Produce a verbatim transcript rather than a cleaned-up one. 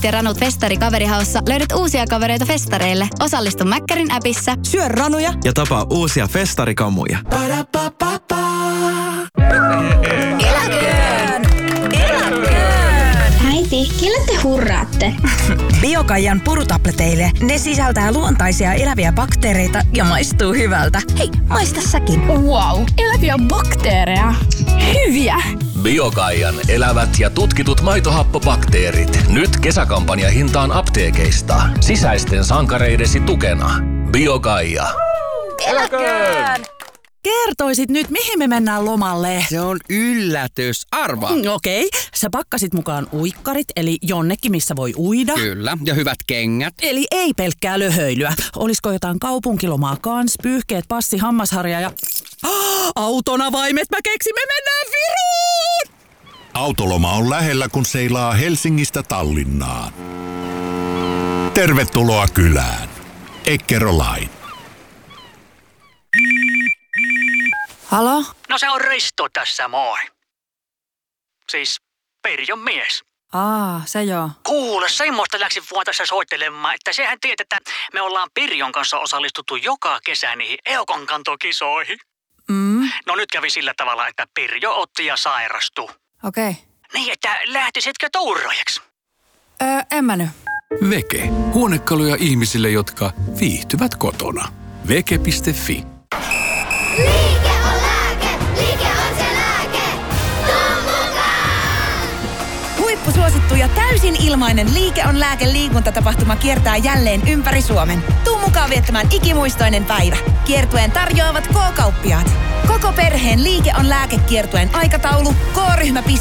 ja Ranut Festari Kaverihaussa löydät uusia kavereita festareille. Osallistu Mäkkärin appissa. Syö ranuja ja tapaa uusia festarikamuja. Eläköön! Eläköön! Äiti, kelle te hurraatte? Biokaijan purutableteille. Ne sisältää luontaisia eläviä bakteereita ja maistuu hyvältä. Hei, maista säkin. Wow, eläviä bakteereja. Hyviä! Biokaijan elävät ja tutkitut maitohappobakteerit. Nyt kesäkampanjahintaan apteekeista. Sisäisten sankareidesi tukena. Biokaija. Eläköön! Kertoisit nyt, mihin me mennään lomalle? Se on yllätys. Arva. Mm, Okei, okay. Sä pakkasit mukaan uikkarit, eli jonnekin, missä voi uida. Kyllä, ja hyvät kengät. Eli ei pelkkää löhöilyä. Olisiko jotain kaupunkilomaa kans, pyyhkeet, passi, hammasharja ja... Oh, autonavaimet, mä keksin, me mennään Viroon! Autoloma on lähellä, kun seilaa Helsingistä Tallinnaan. Tervetuloa kylään. Eckerö Line. Halo? No se on Risto tässä, moi. Siis Perjon mies. Aa, se joo. Kuule, semmoista läksin vaan tässä soittelemaan, että sehän tiedät, että me ollaan Pirjon kanssa osallistuttu joka kesä niihin Eukon kantokisoihin. Mm. No nyt kävi sillä tavalla, että Pirjo otti ja sairastui. Okei. Okay. Niin, että lähtisitkö tuuraajaksi? Öö, en mä nyt. Veke. Huonekaluja ihmisille, jotka viihtyvät kotona. Veke piste fi. Liike on lääke, liike on se lääke. Tuu mukaan! Huippusuosittu ja täysin ilmainen Liike on lääke liikuntatapahtuma kiertää jälleen ympäri Suomen. Tuu mukaan viettämään ikimuistoinen päivä. Kiertueen tarjoavat K-kauppiaat. Koko perheen Liike on lääkekiertueen aikataulu, K-ryhmä.